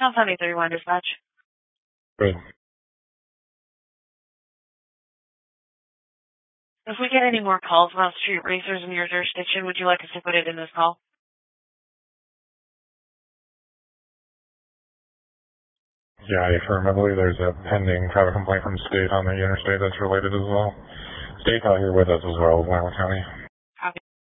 South 73 dispatch. Good. If we get any more calls about street racers in your jurisdiction, would you like us to put it in this call? Yeah, I affirm. I believe there's a pending traffic complaint from state on the interstate that's related as well. State's out here with us as well as Lima County.